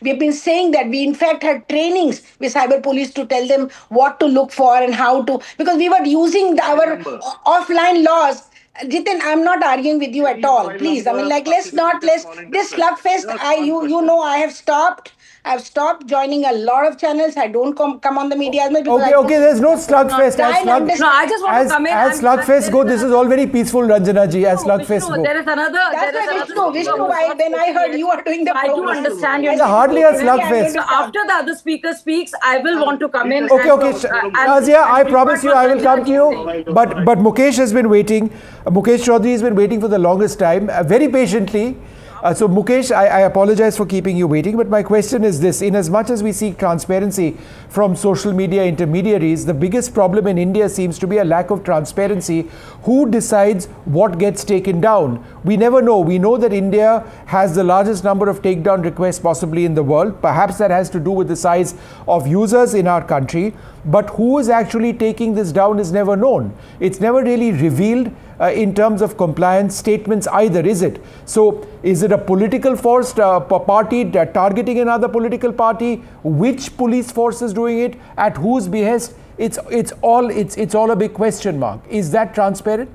We've been saying that. We, in fact, had trainings with cyber police to tell them what to look for and how to, because we were using our offline laws. Jitin, I'm not arguing with you at all. Please, I mean, like, let's this slugfest. I have stopped. I've stopped joining a lot of channels. I don't come on the media as much because Okay, there's no slugfest. No, I just want to come in. As slugfest go, this is all very peaceful, Ranjana ji. As slugfest go. There is another. Vishnu, when I heard you are doing the I do understand. It's hardly a slugfest. After the other speaker speaks, I will want to come in. Okay. Shazia, I promise you I will come to you. But Mukesh has been waiting. Mukesh Chaudhary has been waiting for the longest time, very patiently. So Mukesh, I apologize for keeping you waiting, but my question is this: in as much as we seek transparency from social media intermediaries, the biggest problem in India seems to be a lack of transparency. Who decides what gets taken down? We never know. We know that India has the largest number of takedown requests possibly in the world. Perhaps that has to do with the size of users in our country. But who is actually taking this down is never known. It's never really revealed in terms of compliance statements either, is it? So is it a political force, party targeting another political party? Which police force is doing it? At whose behest? It's all a big question mark. Is that transparent?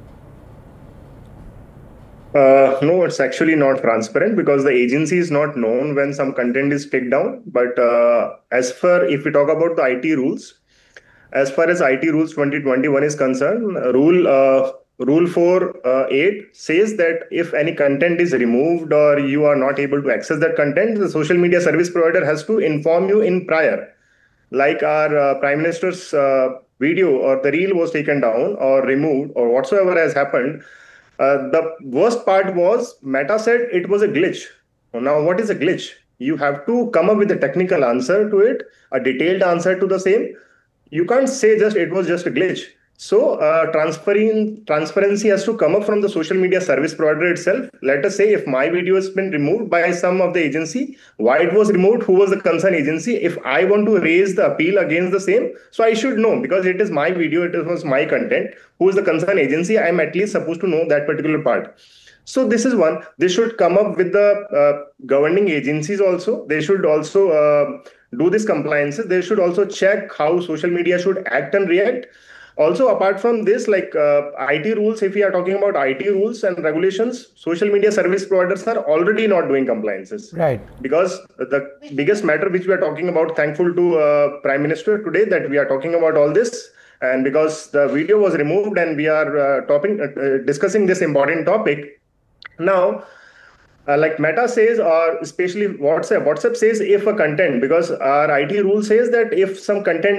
No, it's actually not transparent because the agency is not known when some content is taken down. But if we talk about the IT rules, as far as IT rules 2021 is concerned, Rule 4.8 says that if any content is removed or you are not able to access that content, the social media service provider has to inform you in prior. Like our Prime Minister's video or the reel was taken down or removed or whatsoever has happened. The worst part was Meta said it was a glitch. Now, what is a glitch? You have to come up with a technical answer to it, a detailed answer to the same. You can't say just it was just a glitch. So transparency has to come up from the social media service provider itself. Let us say if my video has been removed by some of the agency, why it was removed, who was the concerned agency. If I want to raise the appeal against the same, so I should know because it is my video, it was my content, who is the concerned agency. I'm at least supposed to know that particular part. So this is one. They should come up with the governing agencies also. They should also do this compliances. They should also check how social media should act and react. Also, apart from this, like IT rules, if we are talking about IT rules and regulations, social media service providers are already not doing compliances. Right. Because the biggest matter which we are talking about, thankful to Prime Minister today that we are talking about all this. And because the video was removed and we are discussing this important topic. Now, like Meta says, or especially WhatsApp says if a content, because our IT rule says that if some content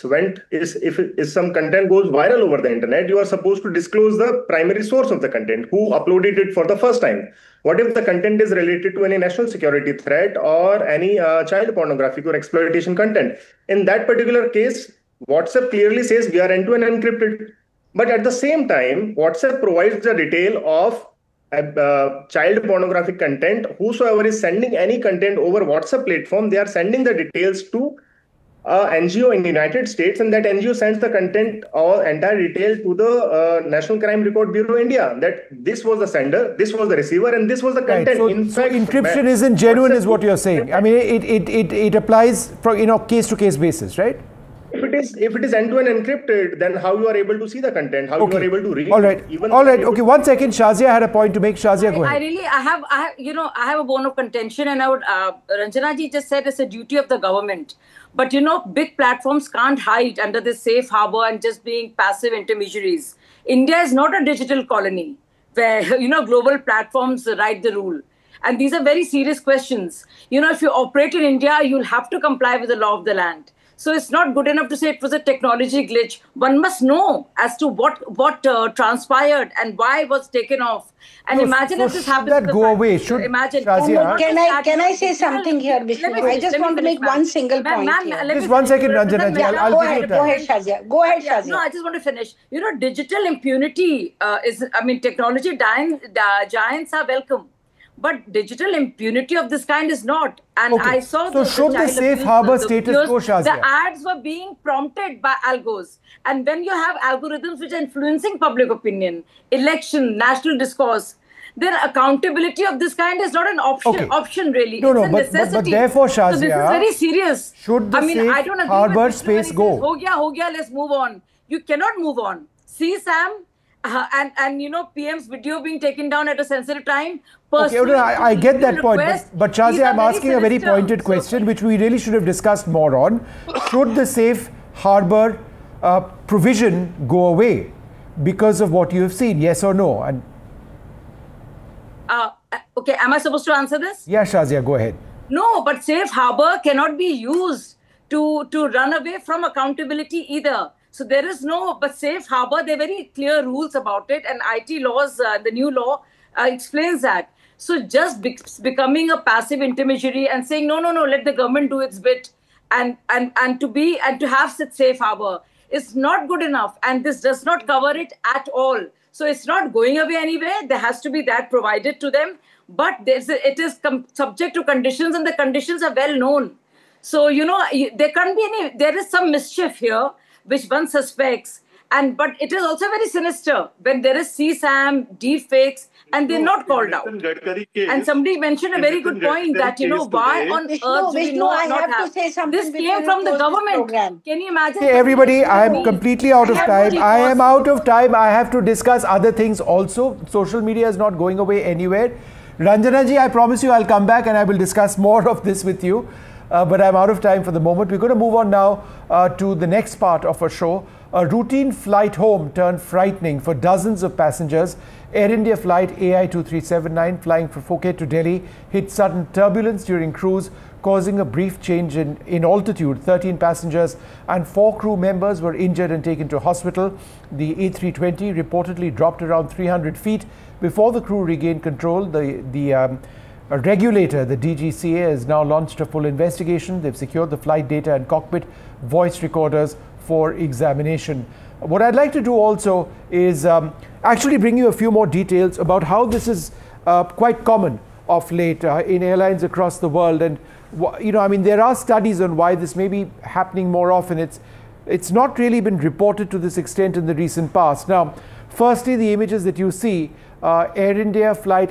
if some content goes viral over the internet, you are supposed to disclose the primary source of the content, who uploaded it for the first time. What if the content is related to any national security threat or any child pornographic or exploitation content? In that particular case, WhatsApp clearly says we are end-to-end encrypted. But at the same time, WhatsApp provides the detail of child pornographic content. Whosoever is sending any content over WhatsApp platform, they are sending the details to NGO in the United States, and that NGO sends the content or entire detail to the National Crime Record Bureau India, that this was the sender, this was the receiver, and this was the content. Right. So encryption isn't genuine is what you're saying. I mean, it applies for case-to-case basis, right? If it is end-to-end encrypted, then how you are able to see the content? How you are able to read? All right. Okay. 1 second. Shazia had a point to make. Shazia, go ahead. I have a bone of contention, and I would. Ranjana ji just said it's a duty of the government, but big platforms can't hide under this safe harbor and just being passive intermediaries. India is not a digital colony where global platforms write the rule. And these are very serious questions. If you operate in India, you'll have to comply with the law of the land. So it's not good enough to say it was a technology glitch. One must know as to what transpired and why it was taken off. And imagine if this happens. Should that go away? Imagine. Can I say something here, Vishnu? I just want to make one single point here. Just 1 second, Ranjana ji. Go ahead, Shazia. Go ahead, Shazia. No, I just want to finish. Digital impunity technology giants are welcome. But digital impunity of this kind is not. And okay. I saw so should the safe harbor status go, Shazia? The ads were being prompted by algos. And when you have algorithms which are influencing public opinion, election, national discourse, then accountability of this kind is not an option really. No, it's a necessity. but therefore, Shazia, so this is very serious. Should the I don't agree harbor with space go? Ho gaya, let's move on. You cannot move on. See, Sam, and PM's video being taken down at a sensitive time. Okay, I get that point, but Shazia, I'm asking a very pointed question, which we really should have discussed more on. Should the safe harbor provision go away because of what you have seen? Yes or no? And okay, am I supposed to answer this? Yeah, Shazia, go ahead. No, but safe harbor cannot be used to run away from accountability either. So there is but safe harbor, there are very clear rules about it, and IT laws, the new law explains that. So just becoming a passive intermediary and saying no, let the government do its bit, and to have such safe harbor is not good enough, and this does not cover it at all. So it's not going away anywhere. There has to be that provided to them, but it is subject to conditions, and the conditions are well known. So there can't be there is some mischief here which one suspects, but it is also very sinister when there is CSAM, deepfakes, and they're not called out. And somebody mentioned a very good point that, why on earth do we not have? This came from the government. Can you imagine? Hey, everybody, I am completely out of time. I am out of time. I have to discuss other things also. Social media is not going away anywhere. Ranjana ji, I promise you I'll come back and I will discuss more of this with you. But I'm out of time for the moment. We're going to move on now to the next part of our show. A routine flight home turned frightening for dozens of passengers. Air India flight AI2379 flying from Phuket to Delhi hit sudden turbulence during cruise, causing a brief change in altitude. 13 passengers and 4 crew members were injured and taken to hospital. The A320 reportedly dropped around 300 feet before the crew regained control. A regulator, the DGCA, has now launched a full investigation. They've secured the flight data and cockpit voice recorders for examination. What I'd like to do also is actually bring you a few more details about how this is quite common of late in airlines across the world. And, there are studies on why this may be happening more often. It's not really been reported to this extent in the recent past. Now, firstly, the images that you see, Air India flight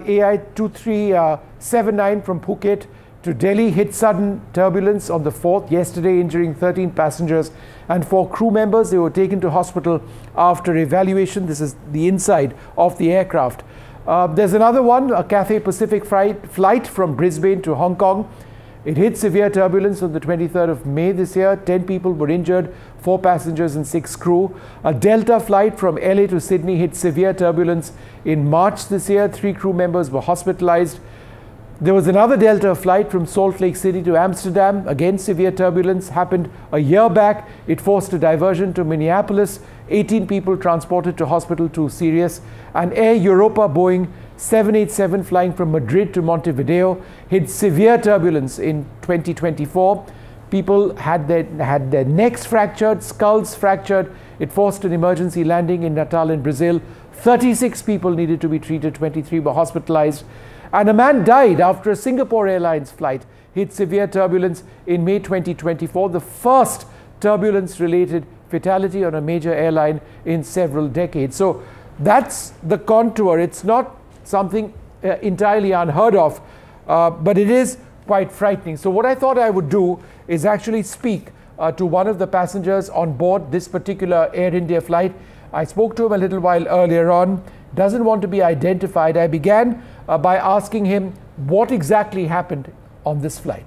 AI2379 from Phuket to Delhi hit sudden turbulence on the 4th yesterday, injuring 13 passengers and 4 crew members. They were taken to hospital after evaluation. This is the inside of the aircraft. There's another one, a Cathay Pacific flight from Brisbane to Hong Kong. It hit severe turbulence on the 23rd of May this year. 10 people were injured, 4 passengers and 6 crew. A Delta flight from LA to Sydney hit severe turbulence in March this year. 3 crew members were hospitalized. There was another Delta flight from Salt Lake City to Amsterdam. Again, severe turbulence happened a year back. It forced a diversion to Minneapolis. 18 people transported to hospital, 2 serious. And Air Europa Boeing 787 flying from Madrid to Montevideo hit severe turbulence in 2024. People had their necks fractured, skulls fractured. It forced an emergency landing in Natal in Brazil. 36 people needed to be treated, 23 were hospitalized. And a man died after a Singapore Airlines flight hit severe turbulence in May 2024, the first turbulence-related fatality on a major airline in several decades. So that's the contour. It's not something entirely unheard of, but it is quite frightening. So what I thought I would do is actually speak to one of the passengers on board this particular Air India flight. I spoke to him a little while earlier on, doesn't want to be identified. I began by asking him what exactly happened on this flight.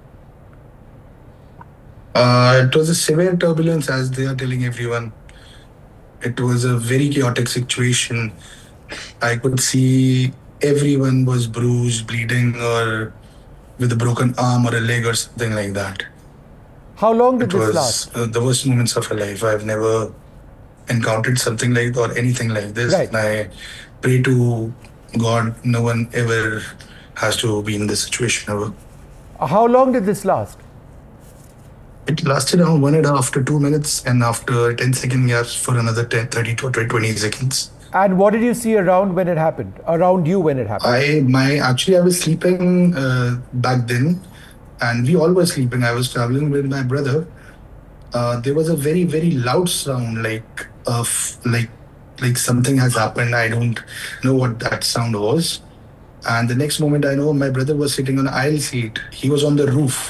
It was a severe turbulence, as they are telling everyone. It was a very chaotic situation. I could see everyone was bruised, bleeding, or with a broken arm or a leg or something like that. How long did this last? The worst moments of my life. I've never encountered something like or anything like this. Right. And I pray to God, no one ever has to be in this situation ever. How long did this last? It lasted around 1.5 to 2 minutes, and after 10-second gaps for another 30 to 20 seconds. And what did you see around when it happened? Around you when it happened? Actually, I was sleeping back then, and we all were sleeping. I was traveling with my brother. There was a very, very loud sound, like like something has happened. I don't know what that sound was. And the next moment I know my brother was sitting on the aisle seat. He was on the roof.